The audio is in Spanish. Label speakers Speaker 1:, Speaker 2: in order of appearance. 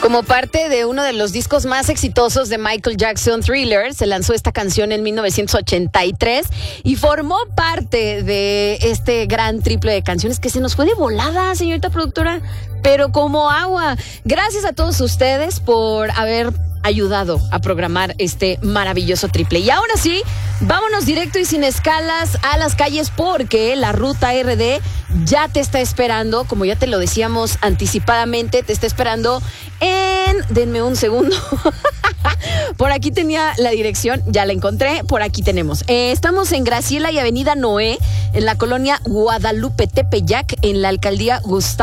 Speaker 1: Como parte de uno de los discos más exitosos de Michael Jackson, Thriller, se lanzó esta canción en 1983 y formó parte de este gran triple de canciones que se nos fue de volada, señorita productora, pero como agua. Gracias a todos ustedes por haber ayudado a programar este maravilloso triple. Y ahora sí, vámonos directo y sin escalas a las calles porque la ruta RD ya te está esperando, como ya te lo decíamos anticipadamente, te está esperando denme un segundo. Por aquí tenía la dirección, ya la encontré, por aquí tenemos. Estamos en Graciela y Avenida Noé, en la colonia Guadalupe Tepeyac, en la alcaldía Gustavo